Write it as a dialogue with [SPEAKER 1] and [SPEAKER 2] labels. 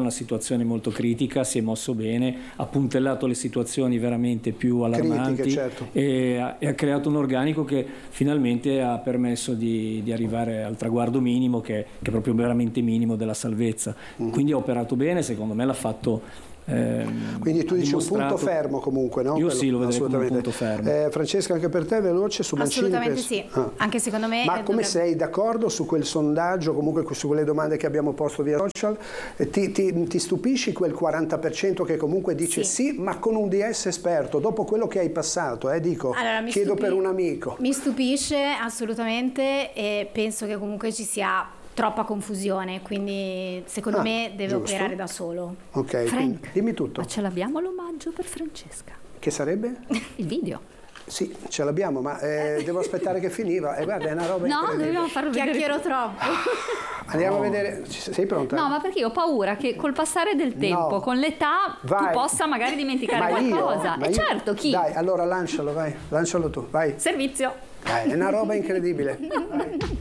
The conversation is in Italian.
[SPEAKER 1] una situazione molto critica, si è mosso bene, ha puntellato le situazioni veramente più allarmanti,
[SPEAKER 2] critiche, certo.
[SPEAKER 1] e ha creato un organico che finalmente ha permesso di arrivare al traguardo minimo, che è proprio veramente minimo, della salvezza. Quindi ha operato bene, secondo me l'ha fatto.
[SPEAKER 2] Quindi tu dici un punto fermo comunque, no?
[SPEAKER 1] Io sì, lo vedrei come un punto fermo.
[SPEAKER 2] Francesca, anche per te veloce su Mancini?
[SPEAKER 3] Assolutamente sì, anche secondo me.
[SPEAKER 2] Ma come sei d'accordo su quel sondaggio, comunque su quelle domande che abbiamo posto via social? Ti stupisci quel 40% che comunque dice sì, ma con un DS esperto, dopo quello che hai passato, dico, allora, chiedo per un amico.
[SPEAKER 3] Mi stupisce assolutamente, e penso che comunque ci sia troppa confusione, quindi secondo me deve operare da solo.
[SPEAKER 2] Ok,
[SPEAKER 4] Frank,
[SPEAKER 2] dimmi tutto.
[SPEAKER 4] Ma ce l'abbiamo l'omaggio per Francesca?
[SPEAKER 2] Che sarebbe?
[SPEAKER 4] Il video.
[SPEAKER 2] Sì, ce l'abbiamo, ma devo aspettare che finiva. Guarda, è una roba incredibile.
[SPEAKER 4] No, dobbiamo farlo vedere.
[SPEAKER 3] Chiacchiero troppo.
[SPEAKER 2] Andiamo a vedere. Sei pronta?
[SPEAKER 4] No, ma perché io ho paura che col passare del tempo, con l'età, tu possa magari dimenticare qualcosa. E certo, chi?
[SPEAKER 2] Dai, allora lancialo, vai. Lancialo tu, vai.
[SPEAKER 4] Servizio.
[SPEAKER 2] Dai, è una roba incredibile. Vai.